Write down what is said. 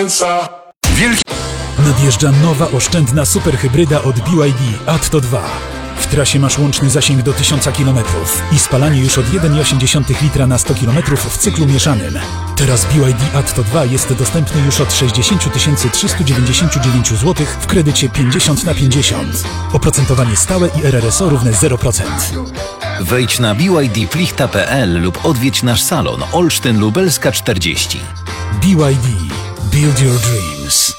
Nadjeżdża nowa oszczędna superhybryda od BYD Atto 2. W trasie masz łączny zasięg do 1000 km i spalanie już od 1,8 litra na 100 km w cyklu mieszanym. Teraz BYD Atto 2 jest dostępny już od 60 399 zł w kredycie 50/50. Oprocentowanie stałe i RRSO równe 0%. Wejdź na bydplichta.pl lub odwiedź nasz salon Olsztyn Lubelska 40. BYD. Build your dreams.